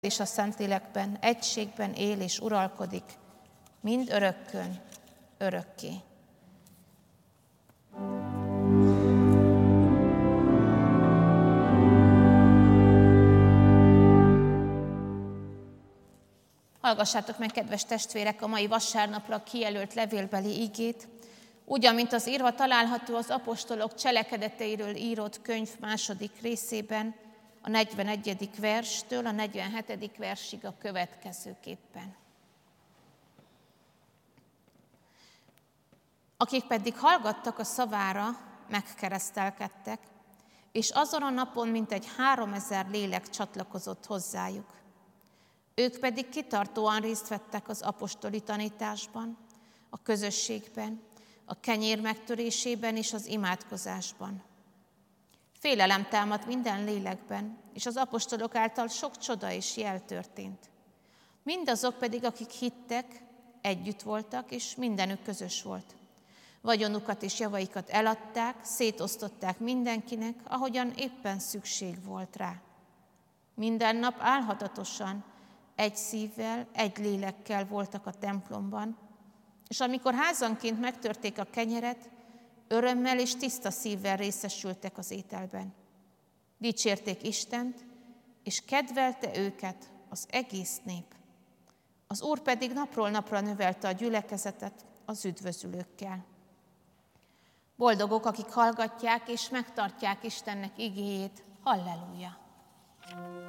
és a Szentlélekben egységben él és uralkodik, mind örökkön, örökké. Hallgassátok meg, kedves testvérek, a mai vasárnapra kijelölt levélbeli igét, úgy, amint az írva található az apostolok cselekedeteiről írott könyv második részében, a 41. verstől a 47. versig a következőképpen. Akik pedig hallgattak a szavára, megkeresztelkedtek, és azon a napon mintegy 3000 lélek csatlakozott hozzájuk. Ők pedig kitartóan részt vettek az apostoli tanításban, a közösségben, a kenyér megtörésében és az imádkozásban. Félelem támadt minden lélekben, és az apostolok által sok csoda és jel történt. Mindazok pedig, akik hittek, együtt voltak, és mindenük közös volt. Vagyonukat és javaikat eladták, szétosztották mindenkinek, ahogyan éppen szükség volt rá. Minden nap álhatatosan, egy szívvel, egy lélekkel voltak a templomban, és amikor házanként megtörték a kenyeret, örömmel és tiszta szívvel részesültek az ételben. Dicsérték Istent, és kedvelte őket az egész nép. Az Úr pedig napról napra növelte a gyülekezetet az üdvözülőkkel. Boldogok, akik hallgatják és megtartják Istennek igéjét. Halleluja!